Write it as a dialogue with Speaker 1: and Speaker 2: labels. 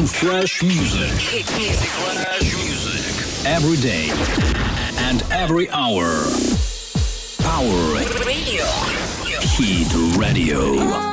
Speaker 1: and fresh music.
Speaker 2: Hit music.
Speaker 1: Fresh music. Every day and every hour. Power
Speaker 2: Radio.
Speaker 1: Hit Radio.